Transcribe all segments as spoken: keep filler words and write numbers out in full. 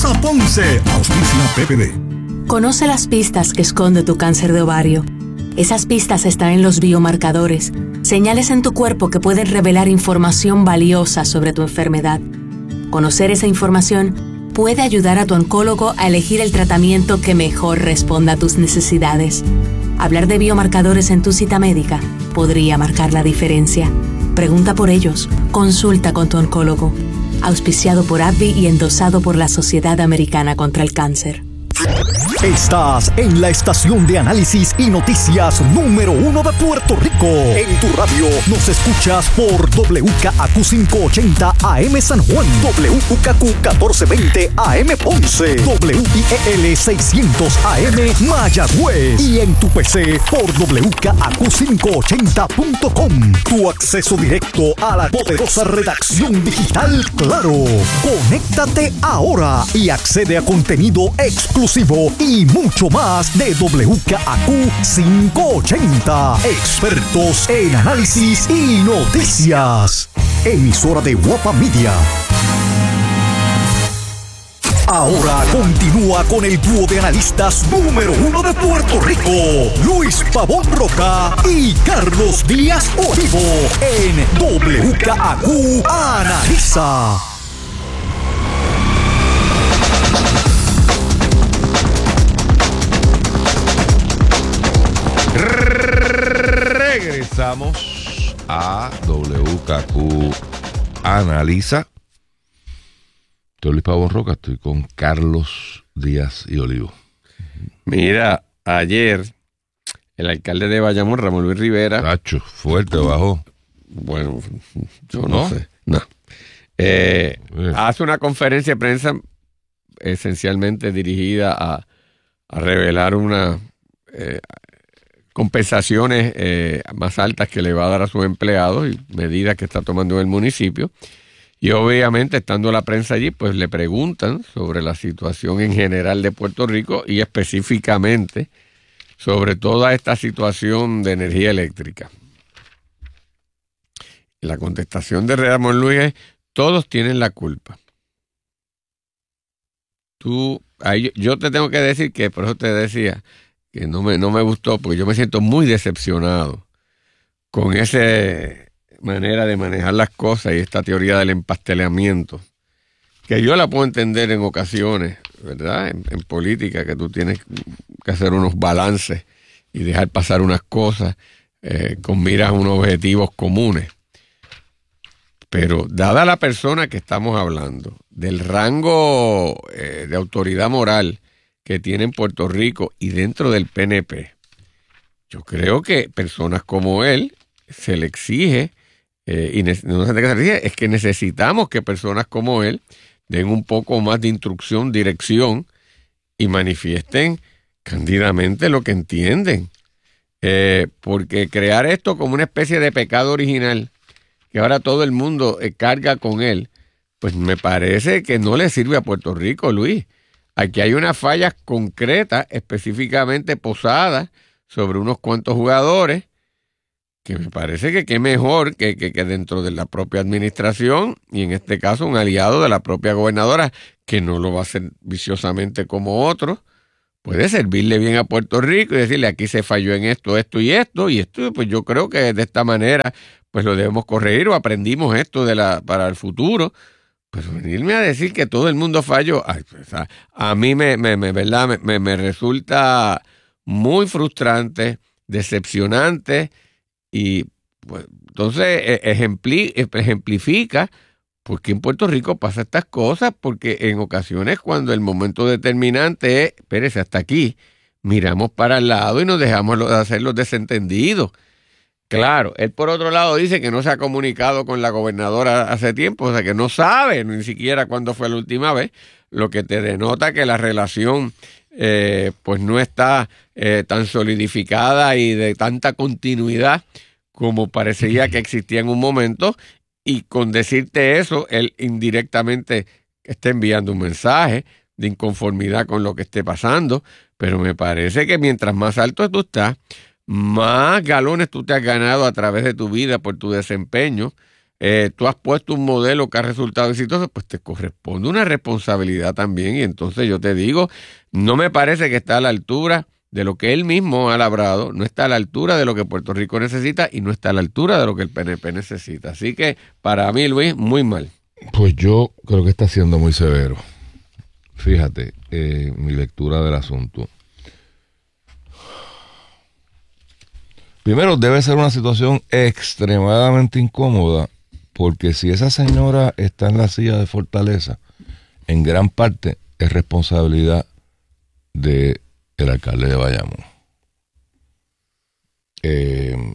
A Ponce, auspicia P P D. Conoce las pistas que esconde tu cáncer de ovario. Esas pistas están en los biomarcadores, señales en tu cuerpo que pueden revelar información valiosa sobre tu enfermedad. Conocer esa información puede ayudar a tu oncólogo a elegir el tratamiento que mejor responda a tus necesidades. Hablar de biomarcadores en tu cita médica podría marcar la diferencia. Pregunta por ellos. Consulta con tu oncólogo. Auspiciado por A B V I y endosado por la Sociedad Americana contra el Cáncer. Estás en la estación de análisis y noticias número uno de Puerto Rico. En tu radio nos escuchas por W K A Q quinientos ochenta A M San Juan, W K Q catorce veinte A M Ponce, W I E L seiscientos A M Mayagüez y en tu P C por W K A Q quinientos ochenta punto com. Tu acceso directo a la poderosa redacción digital Claro. Conéctate ahora y accede a contenido exclusivo y mucho más de W K A Q quinientos ochenta. Expertos en análisis y noticias. Emisora de Guapa Media. Ahora continúa con el dúo de analistas número uno de Puerto Rico, Luis Pavón Roca y Carlos Díaz Olivo, en W K A Q Analiza. Regresamos a W K Q Analiza. Estoy Luis Pavón Roca, estoy con Carlos Díaz y Olivo. Mira, ayer el alcalde de Bayamón, Ramón Luis Rivera. Tacho, fuerte bajó. Bueno, yo no, ¿No? sé. No. Eh, hace una conferencia de prensa esencialmente dirigida a, a revelar una eh, compensaciones eh, más altas que le va a dar a sus empleados y medidas que está tomando el municipio. Y obviamente, estando la prensa allí, pues le preguntan sobre la situación en general de Puerto Rico y específicamente sobre toda esta situación de energía eléctrica. Y la contestación de Ramón Luis es: todos tienen la culpa. Tú, ahí, yo te tengo que decir que, por eso te decía, que no me, no me gustó, porque yo me siento muy decepcionado con esa manera de manejar las cosas y esta teoría del empastelamiento, que yo la puedo entender en ocasiones, ¿verdad? En, en política, que tú tienes que hacer unos balances y dejar pasar unas cosas eh, con miras a unos objetivos comunes. Pero dada la persona que estamos hablando, del rango eh, de autoridad moral que tiene en Puerto Rico y dentro del P N P, yo creo que personas como él se le exige, eh, y ne- no se le exige, es que necesitamos que personas como él den un poco más de instrucción, dirección y manifiesten cándidamente lo que entienden. Eh, porque crear esto como una especie de pecado original, que ahora todo el mundo eh, carga con él, pues me parece que no le sirve a Puerto Rico, Luis. Aquí hay unas fallas concretas, específicamente posadas sobre unos cuantos jugadores, que me parece que qué mejor que, que, que dentro de la propia administración, y en este caso un aliado de la propia gobernadora, que no lo va a hacer viciosamente como otros, puede servirle bien a Puerto Rico y decirle: aquí se falló en esto, esto y esto, y esto, pues yo creo que de esta manera pues lo debemos corregir, o aprendimos esto de la para el futuro. Pero venirme a decir que todo el mundo falló, ay, pues, a, a mí me, me, me, ¿verdad? Me, me, me resulta muy frustrante, decepcionante, y pues, entonces ejempli, ejemplifica por qué en Puerto Rico pasa estas cosas, porque en ocasiones cuando el momento determinante es: espérese, hasta aquí, miramos para el lado y nos dejamos de hacer los desentendidos. Claro, él por otro lado dice que no se ha comunicado con la gobernadora hace tiempo, o sea que no sabe ni siquiera cuándo fue la última vez, lo que te denota que la relación eh, pues no está eh, tan solidificada y de tanta continuidad como parecía que existía en un momento, y con decirte eso, él indirectamente está enviando un mensaje de inconformidad con lo que esté pasando, pero me parece que mientras más alto tú estás, más galones tú te has ganado a través de tu vida por tu desempeño, eh, tú has puesto un modelo que ha resultado exitoso, pues te corresponde una responsabilidad también. Y entonces yo te digo, no me parece que está a la altura de lo que él mismo ha labrado, no está a la altura de lo que Puerto Rico necesita y no está a la altura de lo que el P N P necesita. Así que para mí, Luis, muy mal. Pues yo creo que está siendo muy severo. Fíjate, eh, mi lectura del asunto. Primero, debe ser una situación extremadamente incómoda, porque si esa señora está en la silla de Fortaleza, en gran parte es responsabilidad del alcalde de Bayamón. Eh,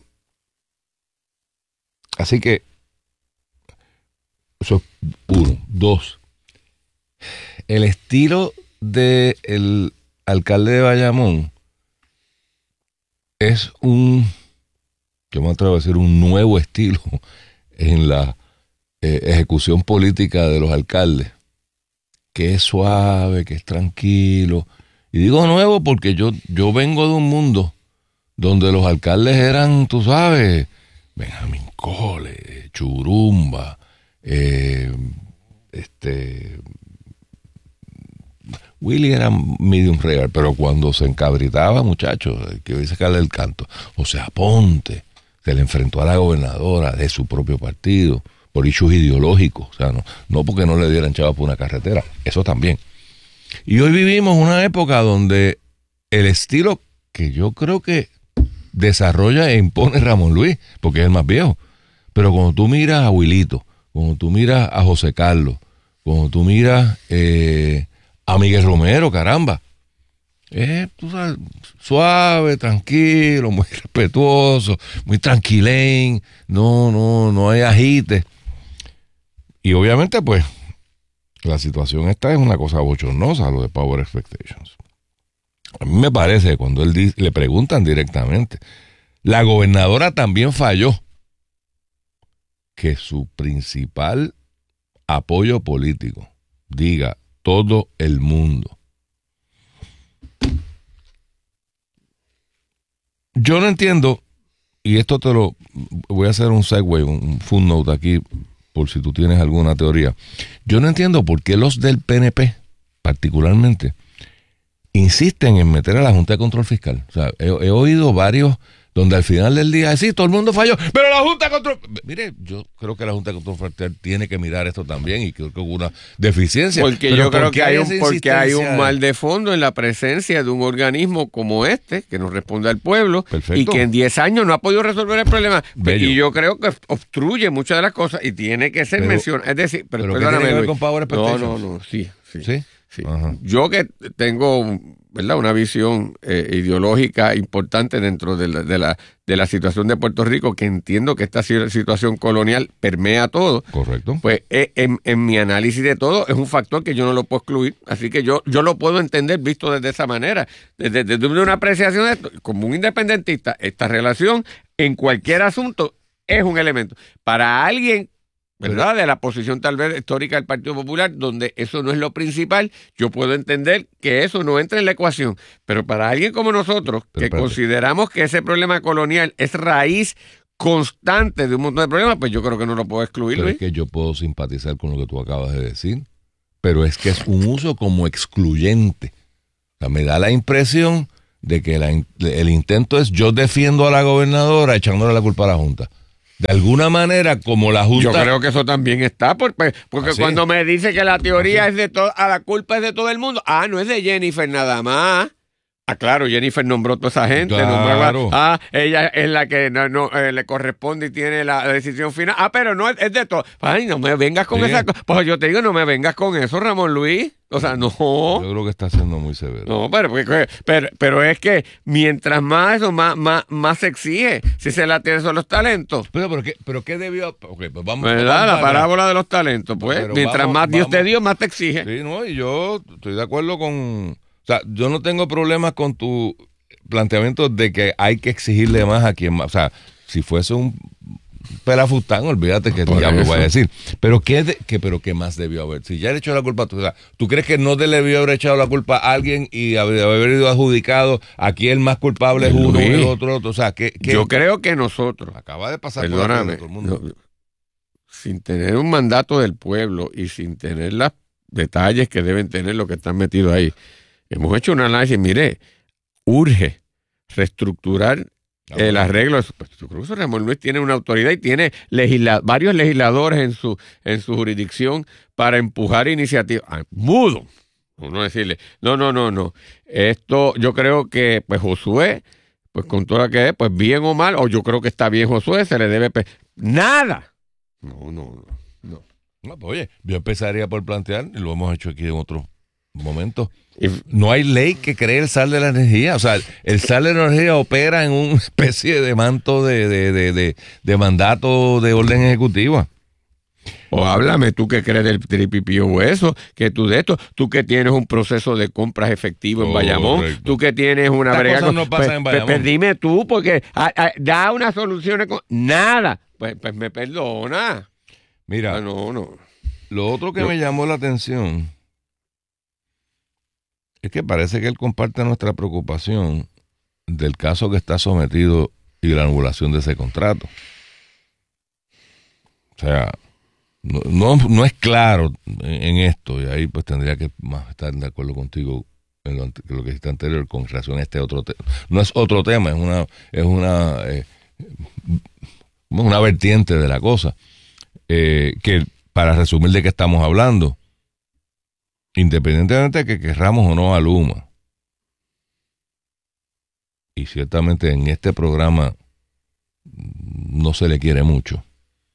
así que, eso es uno. Dos, el estilo del alcalde de Bayamón es un, yo me atrevo a decir, un nuevo estilo en la eh, ejecución política de los alcaldes, que es suave, que es tranquilo. Y digo nuevo porque yo, yo vengo de un mundo donde los alcaldes eran, tú sabes, Benjamín Cole, Churumba, eh, este... Willy era medium real, pero cuando se encabritaba, muchachos, que hoy sacarle el canto. O sea, Ponte se le enfrentó a la gobernadora de su propio partido por issues ideológicos. O sea, no, no porque no le dieran chava por una carretera, eso también. Y hoy vivimos una época donde el estilo que yo creo que desarrolla e impone Ramón Luis, porque es el más viejo. Pero cuando tú miras a Wilito, cuando tú miras a José Carlos, cuando tú miras... Eh, a Miguel Romero, caramba. Eh, tú sabes, suave, tranquilo, muy respetuoso, muy tranquilén, no, no, no hay agite. Y obviamente, pues, la situación esta es una cosa bochornosa, lo de Power Expectations. A mí me parece que cuando él dice, le preguntan directamente, la gobernadora también falló, que su principal apoyo político diga todo el mundo. Yo no entiendo, y esto te lo voy a hacer un segue, un footnote aquí, por si tú tienes alguna teoría. Yo no entiendo por qué los del P N P, particularmente, insisten en meter a la Junta de Control Fiscal. O sea, he, he oído varios donde al final del día, sí, todo el mundo falló, pero la Junta de Control... Mire, yo creo que la Junta de Control Fiscal tiene que mirar esto también y creo que hubo una deficiencia. Porque pero yo creo que hay un, porque hay un de... mal de fondo en la presencia de un organismo como este, que nos responde al pueblo, Perfecto. Y que en diez años no ha podido resolver el problema. Bello. Y yo creo que obstruye muchas de las cosas y tiene que ser mencionado. Es decir, pero, pero ¿qué tiene que ver con Power No, Expectations? no, no, sí, sí. ¿Sí? Sí. Yo que tengo, ¿verdad?, una visión eh, ideológica importante dentro de la, de, la, de la situación de Puerto Rico, que entiendo que esta situación colonial permea todo. Correcto. Pues eh, en, en mi análisis de todo es un factor que yo no lo puedo excluir, así que yo, yo lo puedo entender visto desde esa manera, desde, desde una apreciación de esto, como un independentista, esta relación en cualquier asunto es un elemento. Para alguien, ¿verdad?, de la posición tal vez histórica del Partido Popular, donde eso no es lo principal, yo puedo entender que eso no entra en la ecuación. Pero para alguien como nosotros, Pero que espérate. consideramos que ese problema colonial es raíz constante de un montón de problemas, pues yo creo que no lo puedo excluir. Pero Luis. es que yo puedo simpatizar con lo que tú acabas de decir, pero es que es un uso como excluyente. O sea, me da la impresión de que la, el intento es yo defiendo a la gobernadora echándole la culpa a la Junta. De alguna manera, como la Junta... Yo creo que eso también está, porque, porque ¿Ah, sí? cuando me dice que la teoría ¿Ah, sí? es de todo, a la culpa es de todo el mundo, ah, no es de Jennifer nada más. Ah, claro, Jennifer nombró toda esa gente. Claro. Nombró, ah, ella es la que no, no eh, le corresponde y tiene la, la decisión final. Ah, pero no, es, es de todo. Ay, no me vengas con Sí. esa cosa. Pues yo te digo, no me vengas con eso, Ramón Luis. O sea, no. Yo creo que está siendo muy severo. No, pero, porque- pero, pero es que mientras más eso, más, más, más se exige. Si se la tiene son los talentos. Pero, pero, ¿qué, pero ¿qué debió...? Okay, pues vamos, ¿Verdad? vamos La a- parábola de los talentos, pues. Pero Mientras vamos- más Dios te vamos. dio, más te exige. Sí, no, y yo estoy de acuerdo con... O sea, yo no tengo problemas con tu planteamiento de que hay que exigirle más a quien más. O sea, si fuese un pelafustán, olvídate que Por ya lo eso. voy a decir. Pero ¿qué, de, qué, pero ¿qué más debió haber? Si ya le echó la culpa a tu... O sea, ¿tú crees que no te le debió haber echado la culpa a alguien y haber, haber ido adjudicado aquí el más culpable es uno y Luis, el otro otro? O sea, ¿qué, qué- Yo creo que nosotros, acaba de pasar perdóname, por la todo el mundo? no, sin tener un mandato del pueblo y sin tener los detalles que deben tener los que están metidos ahí, hemos hecho un análisis, mire, urge reestructurar el arreglo. Pues, yo creo que Ramón Luis tiene una autoridad y tiene legisla- varios legisladores en su, en su jurisdicción para empujar iniciativas. Ah, mudo. Uno decirle, no, no, no, no. Esto, yo creo que, pues, Josué, pues, con todo lo que es, pues, bien o mal, o yo creo que está bien Josué, se le debe... Pe- ¡Nada! No, no, no. no. No, pues, oye, yo empezaría por plantear, y lo hemos hecho aquí en otros momentos, Y, no hay ley que cree el sal de la energía. O sea, el sal de la energía opera en una especie de manto de, de, de, de, de mandato de orden ejecutiva. o háblame, tú que crees del tripipío o eso, que tú de esto, tú que tienes un proceso de compras efectivo en Bayamón, Correcto. tú que tienes una Estas brega cosas con- no pasan pues, en Bayamón. pues, pues dime tú, porque a, a, da unas soluciones con nada. Pues, pues me perdona. Mira, Ah, no, no. lo otro que Yo- me llamó la atención es que parece que él comparte nuestra preocupación del caso que está sometido y la anulación de ese contrato. O sea, no, no, no es claro en, en esto, y ahí pues tendría que más estar de acuerdo contigo en lo, ante- que lo que dijiste anterior con relación a este otro tema. No es otro tema, es una, es una, eh, una vertiente de la cosa. Eh, que para resumir de qué estamos hablando, independientemente de que querramos o no a Luma, y ciertamente en este programa no se le quiere mucho,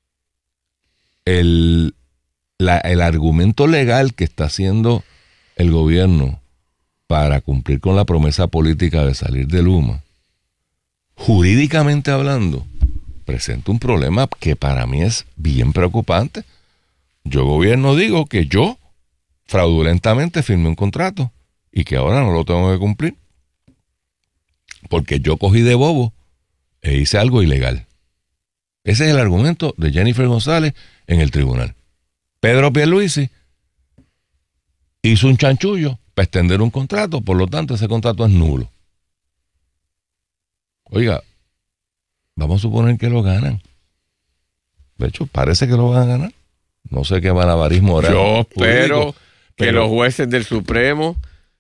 el, la, el argumento legal que está haciendo el gobierno para cumplir con la promesa política de salir de Luma, jurídicamente hablando, presenta un problema que para mí es bien preocupante. Yo, gobierno, digo que yo fraudulentamente firmé un contrato y que ahora no lo tengo que cumplir porque yo cogí de bobo e hice algo ilegal. Ese es el argumento de Jennifer González en el tribunal. Pedro Pierluisi hizo un chanchullo para extender un contrato, por lo tanto ese contrato es nulo. Oiga, vamos a suponer que lo ganan. De hecho, parece que lo van a ganar. No sé qué malabarismo hará. Yo espero jurídico, que pero- los jueces del Supremo,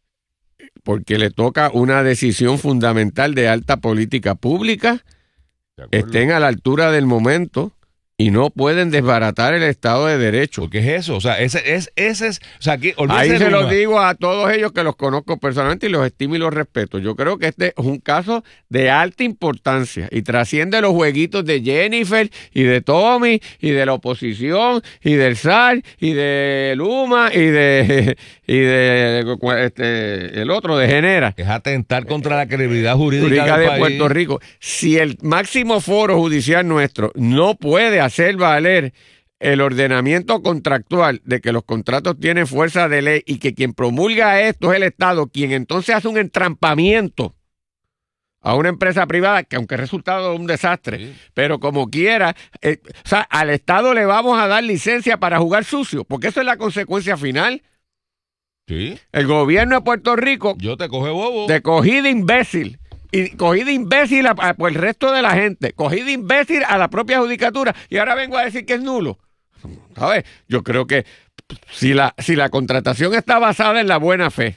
porque le toca una decisión fundamental de alta política pública, De acuerdo. estén a la altura del momento y no pueden desbaratar el Estado de Derecho. ¿Por qué es eso? O sea, ese es, ese es, o sea, aquí, Ahí olvídese se de lo Luma. digo a todos ellos que los conozco personalmente y los estimo y los respeto. Yo creo que este es un caso de alta importancia y trasciende los jueguitos de Jennifer y de Tommy y de la oposición y del S A R y de Luma y de y de este, el otro de Genera. Es atentar contra la credibilidad jurídica, Jurídica del de país. Puerto Rico. Si el máximo foro judicial nuestro no puede hacer valer el ordenamiento contractual de que los contratos tienen fuerza de ley y que quien promulga esto es el Estado, quien entonces hace un entrampamiento a una empresa privada, que aunque es resultado de un desastre, Sí. pero como quiera, eh, o sea, al Estado le vamos a dar licencia para jugar sucio, porque eso es la consecuencia final. Sí, El gobierno de Puerto Rico yo te coge bobo. te cogí de imbécil. Y cogí de imbécil a, a- por el resto de la gente. Cogí de imbécil a la propia judicatura. Y ahora vengo a decir que es nulo. ¿Sabes? Yo creo que si la, si la contratación está basada en la buena fe,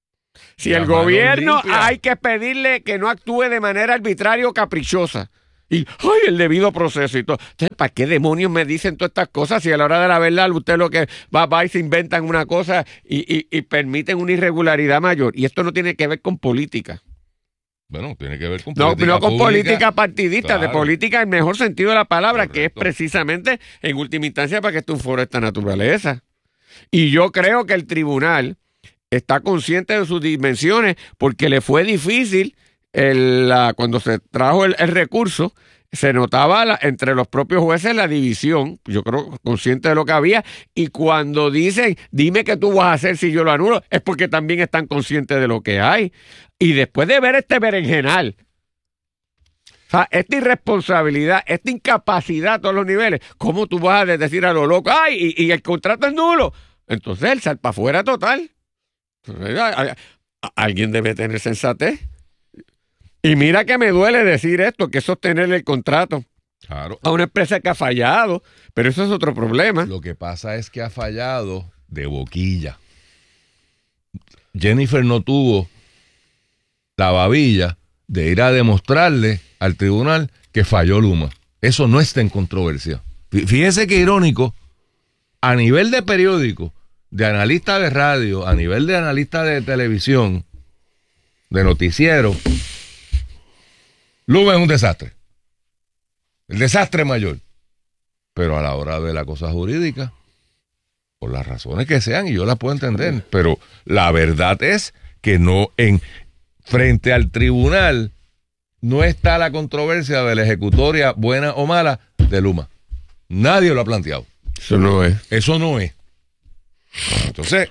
si Y el a mano gobierno limpia. hay que pedirle que no actúe de manera arbitraria o caprichosa. Y, ay, el debido proceso y todo. Entonces, ¿para qué demonios me dicen todas estas cosas si a la hora de la verdad usted lo que va, va y se inventan una cosa y, y, y permiten una irregularidad mayor? Y esto no tiene que ver con política. Bueno, tiene que ver con No, política no con pública. política partidista, de Claro. política en el mejor sentido de la palabra, que es Correcto. precisamente, en última instancia, para que esté un foro de esta naturaleza. Y yo creo que el tribunal está consciente de sus dimensiones porque le fue difícil el, la- cuando se trajo el, el recurso, se notaba la- entre los propios jueces la división, yo creo consciente de lo que había, y cuando dicen, dime qué tú vas a hacer si yo lo anulo, es porque también están conscientes de lo que hay. Y después de ver este berenjenal, o sea, esta irresponsabilidad, esta incapacidad a todos los niveles, ¿cómo tú vas a decir a lo loco, ay, y, y el contrato es nulo? Entonces el salpa afuera total. Entonces, a- a- a- alguien debe tener sensatez. Y mira que me duele decir esto, que es sostener el contrato. Claro. A una empresa que ha fallado, pero eso es otro problema. Lo que pasa es que ha fallado de boquilla. Jennifer no tuvo la babilla de ir a demostrarle al tribunal que falló Luma. Eso no está en controversia. Fíjese qué irónico, a nivel de periódico, de analista de radio, a nivel de analista de televisión, de noticiero, Luma es un desastre. El desastre mayor. Pero a la hora de la cosa jurídica, por las razones que sean, y yo las puedo entender, pero la verdad es que no, en frente al tribunal, no está la controversia de la ejecutoria buena o mala de Luma. Nadie lo ha planteado. Eso no es. Eso no es. Entonces,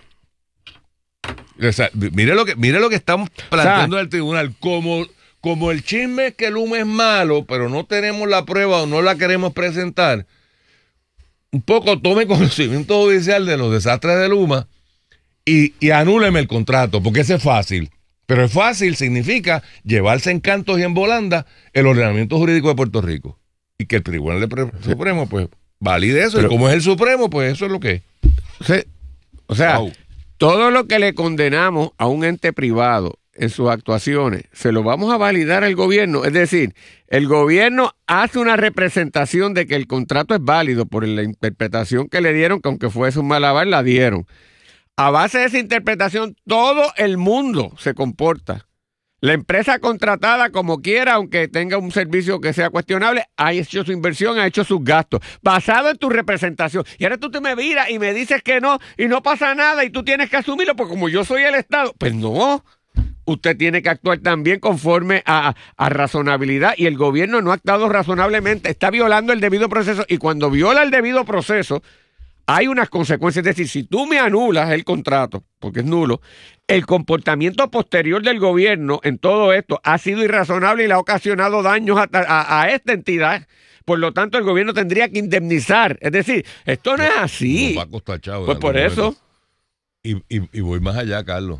o sea, mire lo que, mire lo que estamos planteando en el tribunal. Como, como el chisme es que Luma es malo, pero no tenemos la prueba o no la queremos presentar, un poco tome conocimiento judicial de los desastres de Luma y, y anúleme el contrato, porque ese es fácil. Pero es fácil significa llevarse en cantos y en volanda el ordenamiento jurídico de Puerto Rico. Y que el Tribunal de Pre- Supremo, pues, valide eso. Pero, y como es el Supremo, pues eso es lo que es. O sea, o sea wow. Todo lo que le condenamos a un ente privado en sus actuaciones, se lo vamos a validar al gobierno. Es decir, el gobierno hace una representación de que el contrato es válido por la interpretación que le dieron, que aunque fuese un malabar, la dieron. A base de esa interpretación, todo el mundo se comporta. La empresa contratada, como quiera, aunque tenga un servicio que sea cuestionable, ha hecho su inversión, ha hecho sus gastos, basado en tu representación. Y ahora tú te me miras y me dices que no, y no pasa nada, y tú tienes que asumirlo, porque como yo soy el Estado, pues no. Usted tiene que actuar también conforme a, a razonabilidad, y el gobierno no ha actuado razonablemente, está violando el debido proceso, y cuando viola el debido proceso, hay unas consecuencias. Es decir, si tú me anulas el contrato, porque es nulo, el comportamiento posterior del gobierno en todo esto ha sido irrazonable y le ha ocasionado daños a, a, a esta entidad. Por lo tanto, el gobierno tendría que indemnizar. Es decir, esto no es así. Nos va a costar chavo. Pues por eso. Y, y, y voy más allá, Carlos.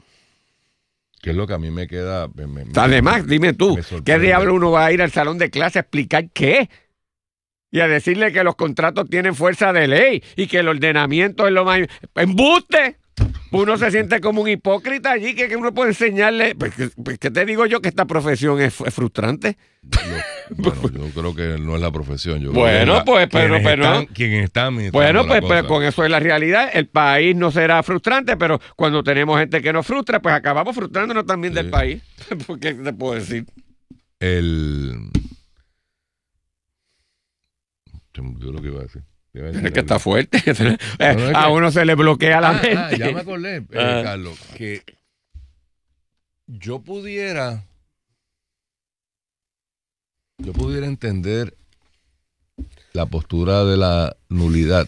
¿Qué es lo que a mí me queda? Me, me, Además, dime tú, ¿qué diablo uno va a ir al salón de clase a explicar qué? Y a decirle que los contratos tienen fuerza de ley y que el ordenamiento es lo más... ¡Embuste! Uno se siente como un hipócrita allí que, que uno puede enseñarle... Pues, pues, ¿qué te digo yo? Que esta profesión es, es frustrante. Yo, bueno, yo creo que no es la profesión. Yo bueno, la, pues, pero... pero están, ¿quién está bueno, pues, pues con eso es la realidad. El país no será frustrante, pero cuando tenemos gente que nos frustra, pues acabamos frustrándonos también sí. del país. ¿Qué te puedo decir? El... Yo lo que iba a decir. Iba a decir es que está fuerte. No, no, es a que... uno se le bloquea la ah, mente. Ah, ya me acordé, eh, ah. Carlos, que yo pudiera yo pudiera entender la postura de la nulidad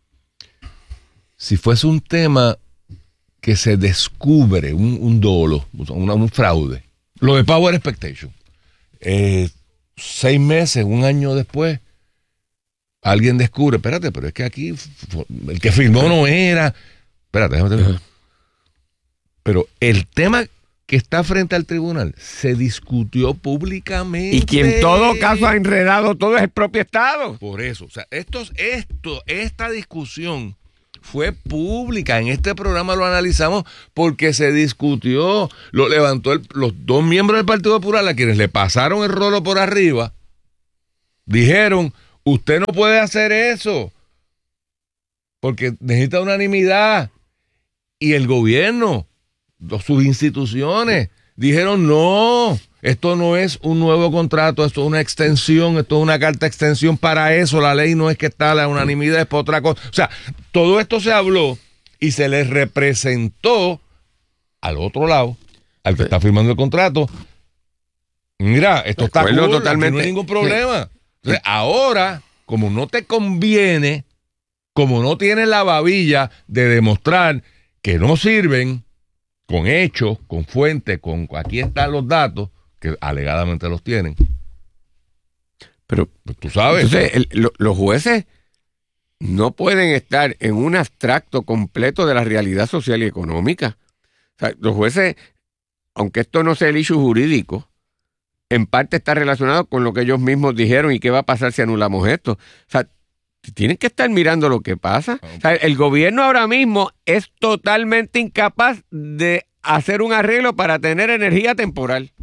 si fuese un tema que se descubre un, un dolo, un, un fraude. Lo de Power Expectation. Eh, seis meses, un año después, alguien descubre, espérate, pero es que aquí el que firmó no era. Espérate, déjame terminar. Pero el tema que está frente al tribunal se discutió públicamente. Y quien en todo caso ha enredado todo es el propio Estado. Por eso, o sea, estos, esto, esta discusión fue pública. En este programa lo analizamos porque se discutió, lo levantó el, los dos miembros del Partido Popular, a quienes le pasaron el rolo por arriba, dijeron: usted no puede hacer eso porque necesita unanimidad. Y el gobierno, sus instituciones, dijeron: no, esto no es un nuevo contrato, esto es una extensión, esto es una carta de extensión. Para eso la ley no es que está la unanimidad, es para otra cosa. O sea, todo esto se habló y se les representó al otro lado, al que está firmando el contrato: mira, esto está cool, totalmente, no hay ningún problema. Entonces, ahora, como no te conviene, como no tienes la babilla de demostrar que no sirven, con hechos, con fuentes, con aquí están los datos, que alegadamente los tienen. Pero pues tú sabes. Entonces, el, lo, los jueces no pueden estar en un abstracto completo de la realidad social y económica. O sea, los jueces, aunque esto no sea el issue jurídico, en parte está relacionado con lo que ellos mismos dijeron y qué va a pasar si anulamos esto. O sea, tienen que estar mirando lo que pasa. O sea, el gobierno ahora mismo es totalmente incapaz de hacer un arreglo para tener energía temporal.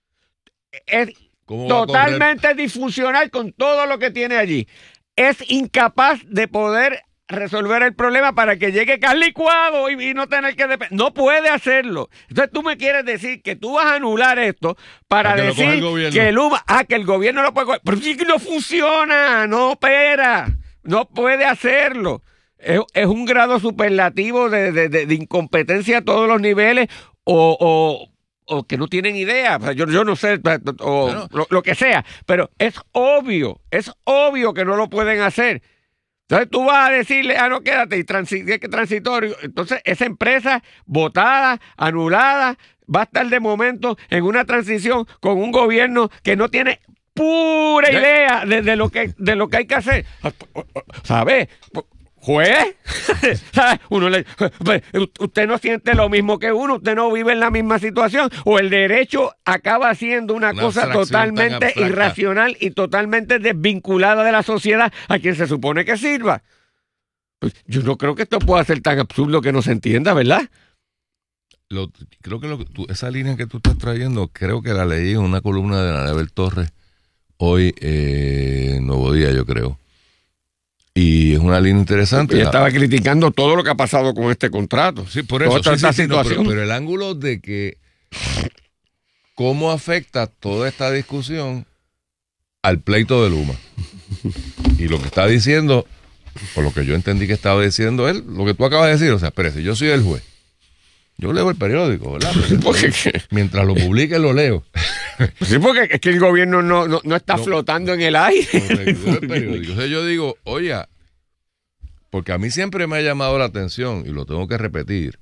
Es totalmente disfuncional con todo lo que tiene allí. Es incapaz de poder resolver el problema para que llegue gas licuado y, y no tener que depender. No puede hacerlo. Entonces tú me quieres decir que tú vas a anular esto para, para que decir el que el Luma, ah, que el gobierno lo puede coger. Pero sí que no funciona, no opera, no puede hacerlo. Es, es un grado superlativo de, de, de, de incompetencia a todos los niveles o, o, o que no tienen idea. O sea, yo, yo no sé, o bueno, lo, lo que sea, pero es obvio, es obvio que no lo pueden hacer. Entonces tú vas a decirle, ah, no, quédate, y transi- que transitorio. Entonces esa empresa votada, anulada, va a estar de momento en una transición con un gobierno que no tiene pura idea de, de, lo, que, de lo que hay que hacer. ¿Sabes? Juez, ¿sabes? Uno le, usted no siente lo mismo que uno, usted no vive en la misma situación, o el derecho acaba siendo una, una cosa totalmente irracional y totalmente desvinculada de la sociedad a quien se supone que sirva. Pues yo no creo que esto pueda ser tan absurdo que no se entienda, ¿verdad? Lo, creo que lo, tú, esa línea que tú estás trayendo, creo que la leí en una columna de Anabel Torres hoy eh, en Nuevo Día, yo creo. Y es una línea interesante. Ella estaba criticando todo lo que ha pasado con este contrato. Sí, por eso. Toda sí, esta sí, situación. No, pero, pero el ángulo de que cómo afecta toda esta discusión al pleito de Luma. Y lo que está diciendo, por lo que yo entendí que estaba diciendo él, lo que tú acabas de decir, o sea, espérese, yo soy el juez. Yo leo el periódico, ¿verdad? Porque, mientras lo publique, lo leo. Sí, porque es que el gobierno no, no, no está no, flotando en el aire. El periódico. O sea, yo digo, oye, porque a mí siempre me ha llamado la atención, y lo tengo que repetir,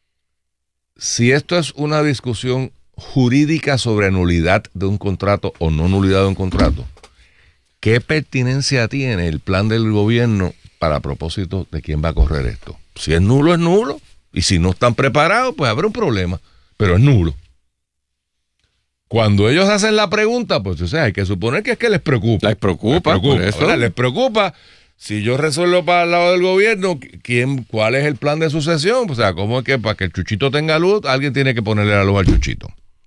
si esto es una discusión jurídica sobre nulidad de un contrato o no nulidad de un contrato, ¿qué pertinencia tiene el plan del gobierno para propósito de quién va a correr esto? Si es nulo, es nulo. Y si no están preparados, pues habrá un problema, pero es nulo. Cuando ellos hacen la pregunta, pues o sea, hay que suponer que es que les preocupa. Les preocupa, les preocupa. Por eso. Ahora, les preocupa, si yo resuelvo para el lado del gobierno, ¿quién, ¿cuál es el plan de sucesión? O sea, ¿cómo es que para que el chuchito tenga luz, alguien tiene que ponerle la luz al chuchito?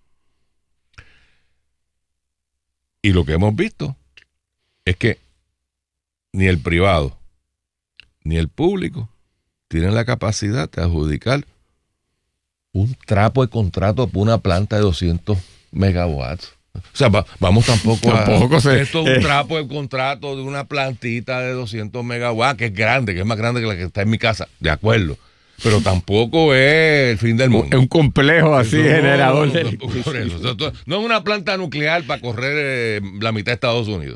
Y lo que hemos visto es que ni el privado, ni el público tienen la capacidad de adjudicar un trapo de contrato por una planta de doscientos megawatts. O sea, va, vamos tampoco, tampoco a... Se, esto es un eh. trapo de contrato de una plantita de doscientos megawatts, que es grande, que es más grande que la que está en mi casa, de acuerdo. Pero tampoco es el fin del mundo. Es un complejo así, no, generador. No, no, por eso. O sea, no es una planta nuclear para correr eh, la mitad de Estados Unidos.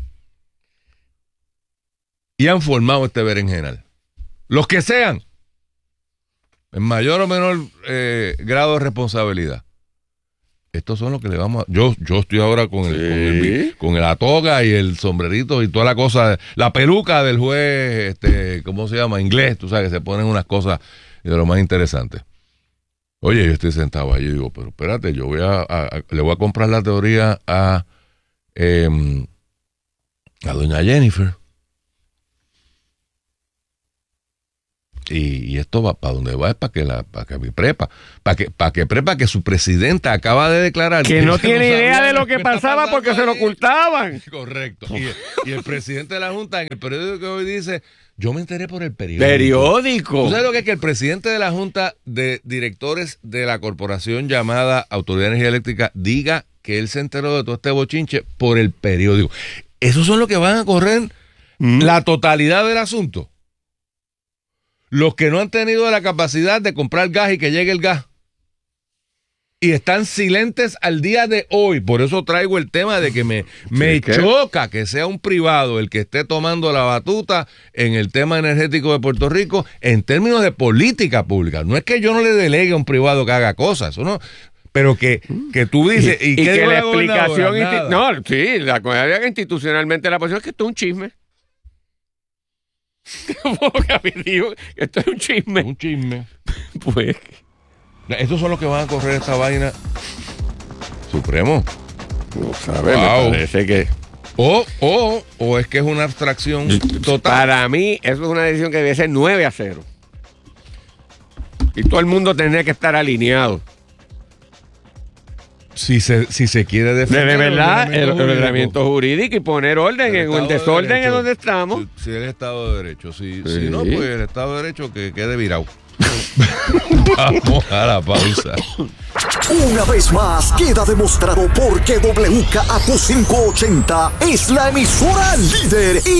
Y han formado este berenjenal. Los que sean, en mayor o menor eh, grado de responsabilidad. Estos son los que le vamos a... Yo, yo estoy ahora con el, ¿Sí? con el con la toga y el sombrerito y toda la cosa, la peluca del juez, este, ¿cómo se llama? Inglés, tú sabes, que se ponen unas cosas de lo más interesante. Oye, yo estoy sentado allí y digo, pero espérate, yo voy a, a, a le voy a comprar la teoría a, eh, a doña Jennifer. Y, y esto va para donde va es para que la para que mi prepa, para que para que prepa que su presidenta acaba de declarar que, que no tiene no idea de lo que pasaba porque ahí. Se lo ocultaban. Correcto. Y, y el presidente de la Junta en el periódico que hoy dice, yo me enteré por el periódico. Periódico. ¿Tú sabes lo que es que el presidente de la Junta de Directores de la corporación llamada Autoridad de Energía Eléctrica diga que él se enteró de todo este bochinche por el periódico? Esos son los que van a correr mm. la totalidad del asunto. Los que no han tenido la capacidad de comprar gas y que llegue el gas. Y están silentes al día de hoy. Por eso traigo el tema de que me, me ¿Sí, choca que sea un privado el que esté tomando la batuta en el tema energético de Puerto Rico en términos de política pública. No es que yo no le delegue a un privado que haga cosas, eso no... Pero que, que tú dices... Y, ¿y, y qué que la la explicación... Insti- no, sí, la comunidad institucionalmente la posición es que esto es un chisme. Esto es un chisme. Un chisme. Pues. Estos son los que van a correr esta vaina. Supremo. No sabes, Wow. me parece que... O, o, o es que es una abstracción total. Para mí, eso es una decisión que debe ser nueve a cero. Y todo el mundo tendría que estar alineado. Si se, si se quiere De, defender. de verdad, el ordenamiento ordenamiento jurídico y poner orden El en Estado el de desorden Derecho. en donde estamos. Si, si el Estado de Derecho. Si, Sí. si no, pues el Estado de Derecho que quede virado. Vamos a la pausa. Una vez más queda demostrado por qué W K A Q cinco ochenta es la emisora líder